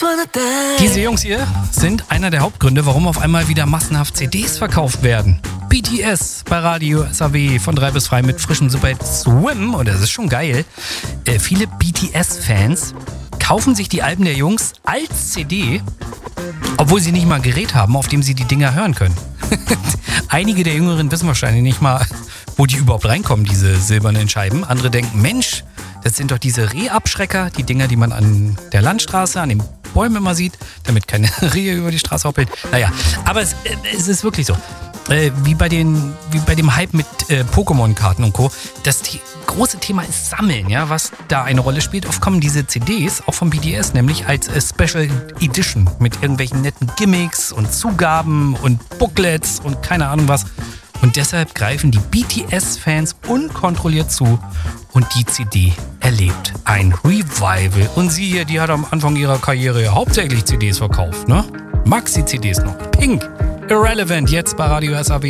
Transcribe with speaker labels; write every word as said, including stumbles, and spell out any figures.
Speaker 1: Diese Jungs hier sind einer der Hauptgründe, warum auf einmal wieder massenhaft C Ds verkauft werden. B T S bei Radio S A W von drei bis frei mit frischem Superhit Swim. Und das ist schon geil. Äh, viele B T S-Fans kaufen sich die Alben der Jungs als C D, obwohl sie nicht mal ein Gerät haben, auf dem sie die Dinger hören können. Einige der Jüngeren wissen wahrscheinlich nicht mal, wo die überhaupt reinkommen, diese silbernen Scheiben. Andere denken, Mensch, das sind doch diese Rehabschrecker, die Dinger, die man an der Landstraße, an den Bäumen immer sieht, damit keine Rehe über die Straße hoppeln. Naja, aber es, es ist wirklich so. Äh, wie, bei den, wie bei dem Hype mit äh, Pokémon-Karten und Co. Das t- große Thema ist Sammeln, ja, was da eine Rolle spielt. Oft kommen diese C Ds, auch vom B T S, nämlich als äh, Special Edition mit irgendwelchen netten Gimmicks und Zugaben und Booklets und keine Ahnung was. Und deshalb greifen die B T S-Fans unkontrolliert zu und die C D erlebt ein Revival. Und sie hier, die hat am Anfang ihrer Karriere ja hauptsächlich C Ds verkauft, ne? Maxi-C Ds noch. Pink, Irrelevant, jetzt bei Radio S A W.